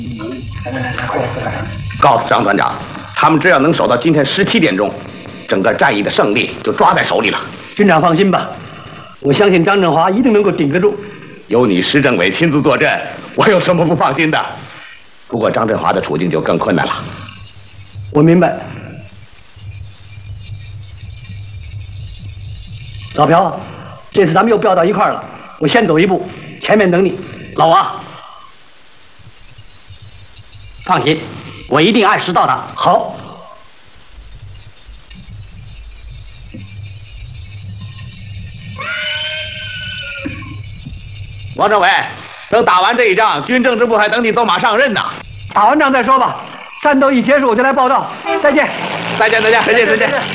告诉张团长，他们只要能守到今天17点钟，整个战役的胜利就抓在手里了。 军长放心吧，我相信张振华一定能够顶得住。 有你石政委亲自坐镇，我有什么不放心的？不过张振华的处境就更困难了。 我明白。老朴，这次咱们又调到一块儿了，我先走一步，前面等你。老王，放心，我一定按时到达。好。 王政委，等打完这一仗，军政治部还等你走马上任呢。 打完仗再说吧，战斗一结束我就来报道。再见。 再见。